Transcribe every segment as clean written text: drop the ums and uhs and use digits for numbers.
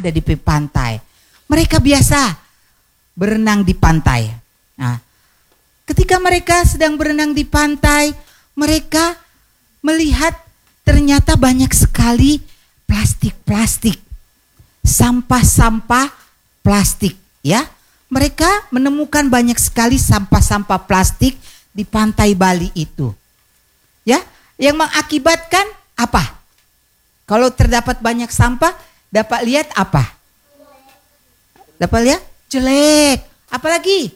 ada di pantai. Mereka biasa berenang di pantai. Nah, ketika mereka sedang berenang di pantai, mereka melihat ternyata banyak sekali plastik-plastik, sampah-sampah plastik, ya. Mereka menemukan banyak sekali sampah-sampah plastik di pantai Bali itu. Ya, yang mengakibatkan apa? Kalau terdapat banyak sampah, dapat lihat apa? Dapat lihat jelek. Apalagi?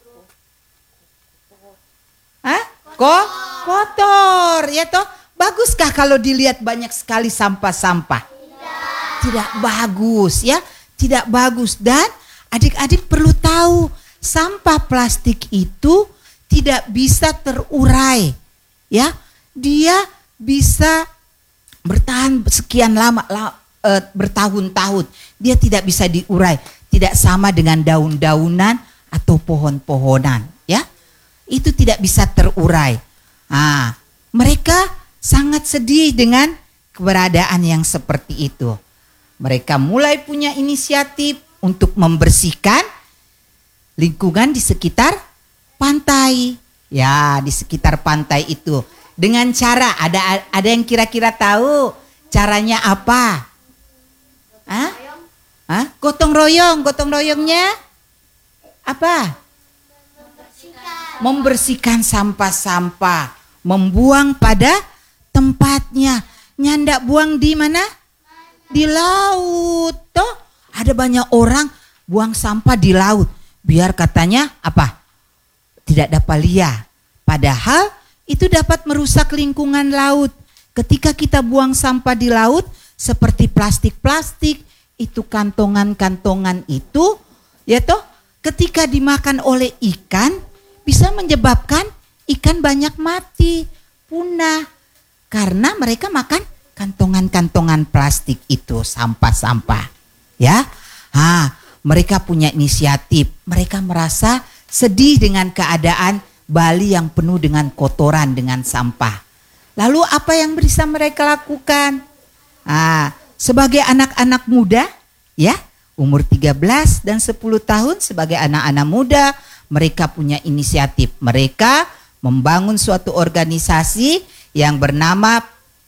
Hah? Kotor, ya toh? Baguskah kalau dilihat banyak sekali sampah-sampah? Tidak bagus, ya. Tidak bagus. Dan adik-adik perlu tahu, sampah plastik itu tidak bisa terurai, ya. Dia bisa bertahan sekian lama, bertahun-tahun. Dia tidak bisa diurai. Tidak sama dengan daun-daunan atau pohon-pohonan, ya. Itu tidak bisa terurai. Nah, mereka sangat sedih dengan keberadaan yang seperti itu. Mereka mulai punya inisiatif untuk membersihkan lingkungan di sekitar pantai. Ya, di sekitar pantai itu. Dengan cara, ada yang kira-kira tahu caranya apa? Gotong royongnya apa? Membersihkan sampah-sampah, membuang pada tempatnya. Nyandak buang di mana? Di laut. Toh ada banyak orang buang sampah di laut. Biar katanya apa? Tidak dapat liar. Padahal itu dapat merusak lingkungan laut. Ketika kita buang sampah di laut seperti plastik-plastik, itu kantongan-kantongan itu, ya toh, ketika dimakan oleh ikan bisa menyebabkan ikan banyak mati, punah, karena mereka makan kantongan-kantongan plastik itu, sampah-sampah, ya. Mereka punya inisiatif, mereka merasa sedih dengan keadaan Bali yang penuh dengan kotoran, dengan sampah. Lalu apa yang bisa mereka lakukan? Sebagai anak-anak muda, ya, umur 13 dan 10 tahun, sebagai anak-anak muda, mereka punya inisiatif. Mereka membangun suatu organisasi yang bernama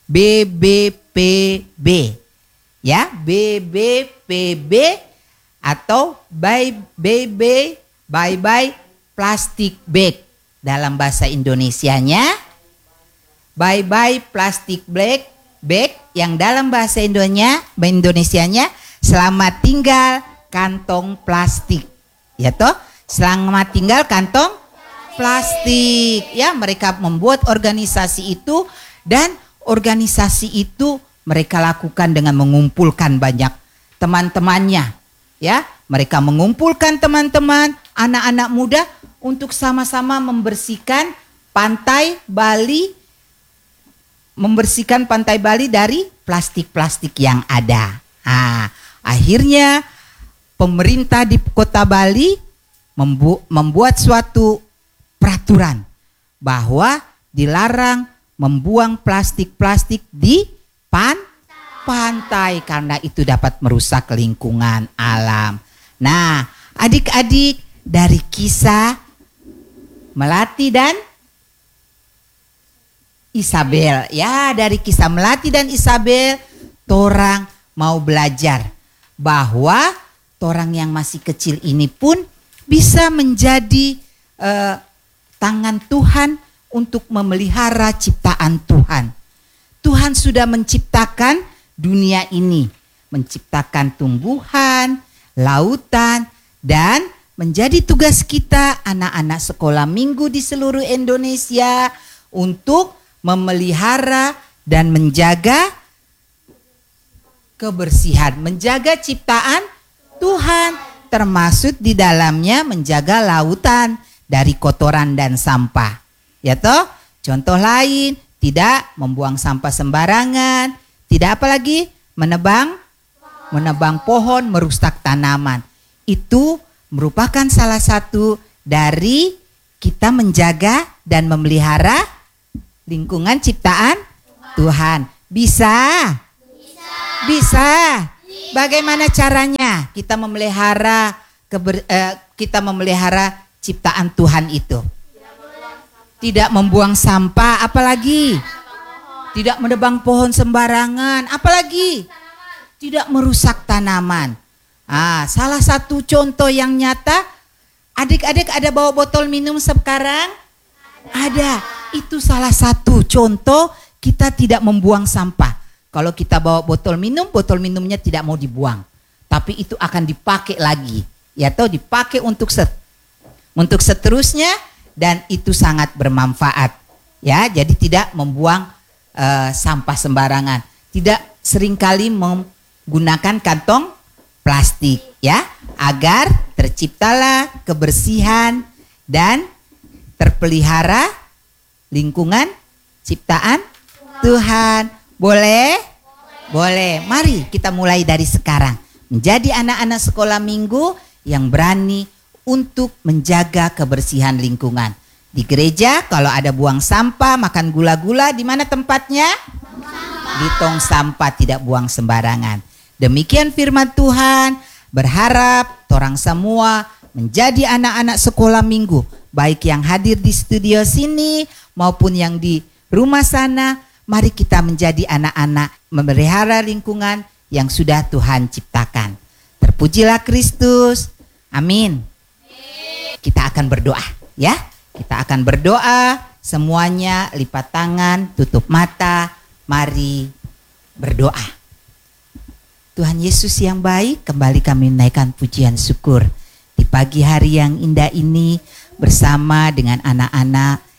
BBPB. Ya, BBPB atau Bye Bye Plastic Bag. Dalam bahasa Indonesianya, Bye Bye Plastic Bag, yang dalam bahasa Indonesianya selamat tinggal kantong plastik. Ya toh? Selamat tinggal kantong plastik. Ya, mereka membuat organisasi itu, dan organisasi itu mereka lakukan dengan mengumpulkan banyak teman-temannya. Ya, mereka mengumpulkan teman-teman, anak-anak muda untuk sama-sama membersihkan pantai Bali, dari plastik-plastik yang ada. Akhirnya pemerintah di Kota Bali membuat suatu peraturan bahwa dilarang membuang plastik-plastik di pantai karena itu dapat merusak lingkungan alam. Nah, adik-adik, dari kisah Melati dan Isabel, ya, dari kisah Melati dan Isabel, torang mau belajar bahwa torang yang masih kecil ini pun bisa menjadi tangan Tuhan untuk memelihara ciptaan Tuhan. Tuhan sudah menciptakan dunia ini, menciptakan tumbuhan, lautan, dan menjadi tugas kita anak-anak sekolah minggu di seluruh Indonesia untuk memelihara dan menjaga kebersihan, menjaga ciptaan Tuhan, termasuk di dalamnya menjaga lautan dari kotoran dan sampah. Ya toh? Contoh lain, tidak membuang sampah sembarangan, tidak apalagi menebang pohon, merusak tanaman. Itu merupakan salah satu dari kita menjaga dan memelihara lingkungan ciptaan Tuhan. Bisa? Bisa. Bagaimana caranya? kita memelihara ciptaan Tuhan itu? Tidak membuang sampah, apalagi tidak menebang pohon sembarangan, apalagi tidak merusak tanaman. Salah satu contoh yang nyata, adik-adik ada bawa botol minum sekarang? Ada. Itu salah satu contoh kita tidak membuang sampah. Kalau kita bawa botol minumnya tidak mau dibuang, tapi itu akan dipakai lagi, ya toh, dipakai untuk seterusnya, dan itu sangat bermanfaat, ya. Jadi tidak membuang sampah sembarangan, tidak seringkali menggunakan kantong plastik, ya, agar terciptalah kebersihan dan terpelihara lingkungan ciptaan Tuhan. Boleh? Boleh. Mari kita mulai dari sekarang menjadi anak-anak sekolah minggu yang berani untuk menjaga kebersihan lingkungan. Di gereja kalau ada buang sampah, makan gula-gula, di mana tempatnya? Di tong sampah, tidak buang sembarangan. Demikian firman Tuhan. Berharap torang semua menjadi anak-anak sekolah minggu, baik yang hadir di studio sini maupun yang di rumah sana. Mari kita menjadi anak-anak memelihara lingkungan yang sudah Tuhan ciptakan. Terpujilah Kristus. Amin. Kita akan berdoa, ya. Kita akan berdoa, semuanya lipat tangan, tutup mata. Mari berdoa. Tuhan Yesus yang baik, kembali kami menaikkan pujian syukur di pagi hari yang indah ini bersama dengan anak-anak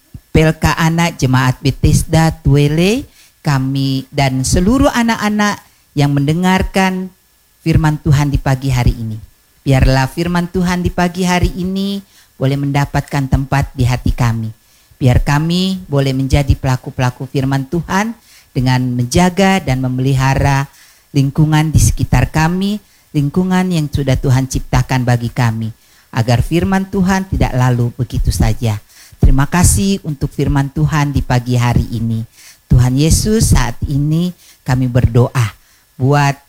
PLK Anak Jemaat Bethesda Tuele, kami dan seluruh anak-anak yang mendengarkan firman Tuhan di pagi hari ini. Biarlah firman Tuhan di pagi hari ini boleh mendapatkan tempat di hati kami. Biar kami boleh menjadi pelaku-pelaku firman Tuhan dengan menjaga dan memelihara lingkungan di sekitar kami, lingkungan yang sudah Tuhan ciptakan bagi kami, agar firman Tuhan tidak lalu begitu saja. Terima kasih untuk firman Tuhan di pagi hari ini. Tuhan Yesus, saat ini kami berdoa buat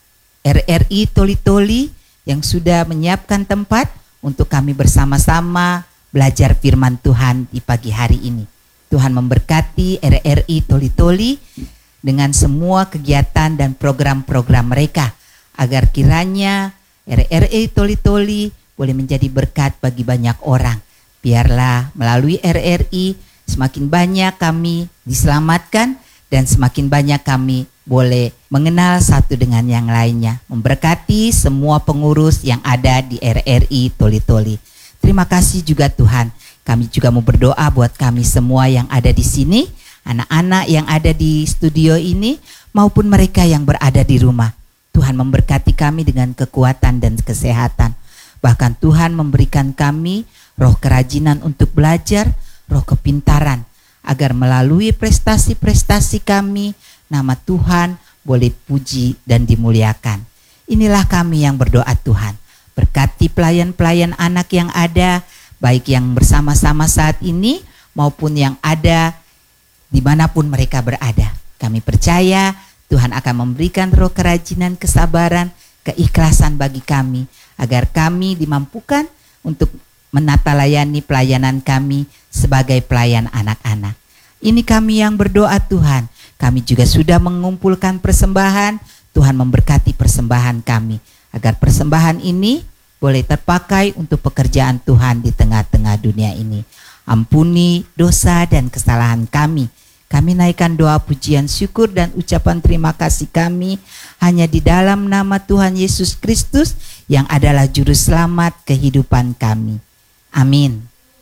RRI Toli-Toli yang sudah menyiapkan tempat untuk kami bersama-sama belajar firman Tuhan di pagi hari ini. Tuhan memberkati RRI Toli-Toli dengan semua kegiatan dan program-program mereka, agar kiranya RRI Toli-Toli boleh menjadi berkat bagi banyak orang. Biarlah melalui RRI semakin banyak kami diselamatkan dan semakin banyak kami boleh mengenal satu dengan yang lainnya. Memberkati semua pengurus yang ada di RRI Toli-Toli. Terima kasih juga Tuhan. Kami juga mau berdoa buat kami semua yang ada di sini, anak-anak yang ada di studio ini maupun mereka yang berada di rumah. Tuhan memberkati kami dengan kekuatan dan kesehatan. Bahkan Tuhan memberikan kami roh kerajinan untuk belajar, roh kepintaran, agar melalui prestasi-prestasi kami, nama Tuhan boleh puji dan dimuliakan. Inilah kami yang berdoa Tuhan. Berkati pelayan-pelayan anak yang ada, baik yang bersama-sama saat ini maupun yang ada dimanapun mereka berada. Kami percaya Tuhan akan memberikan roh kerajinan, kesabaran, keikhlasan bagi kami, agar kami dimampukan untuk menata layani pelayanan kami sebagai pelayan anak-anak. Ini kami yang berdoa Tuhan. Kami juga sudah mengumpulkan persembahan. Tuhan memberkati persembahan kami, agar persembahan ini boleh terpakai untuk pekerjaan Tuhan di tengah-tengah dunia ini. Ampuni dosa dan kesalahan kami. Kami naikkan doa pujian syukur dan ucapan terima kasih kami hanya di dalam nama Tuhan Yesus Kristus yang adalah juru selamat kehidupan kami. Amin.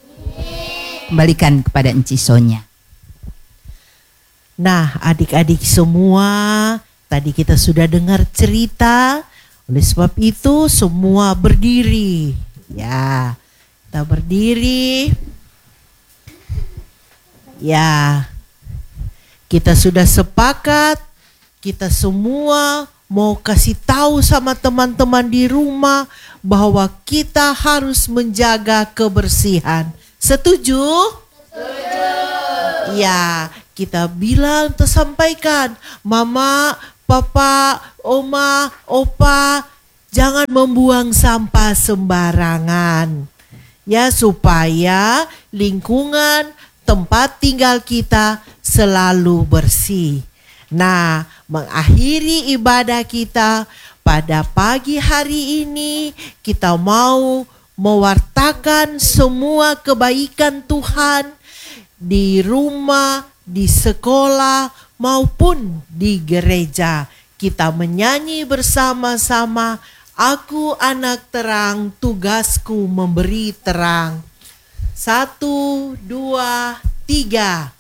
Kembalikan kepada Enci Sonya. Nah, adik-adik semua, tadi kita sudah dengar cerita. Oleh sebab itu semua berdiri. Ya, kita berdiri. Ya, kita sudah sepakat. Kita semua mau kasih tahu sama teman-teman di rumah bahwa kita harus menjaga kebersihan. Setuju? Setuju. Ya, kita bilang, tersampaikan, Mama, Papa, Oma, Opa, jangan membuang sampah sembarangan. Ya, supaya lingkungan tempat tinggal kita selalu bersih. Nah, mengakhiri ibadah kita pada pagi hari ini, kita mau mewartakan semua kebaikan Tuhan di rumah, di sekolah, maupun di gereja. Kita menyanyi bersama-sama, "Aku anak terang, tugasku memberi terang." 1, 2, 3.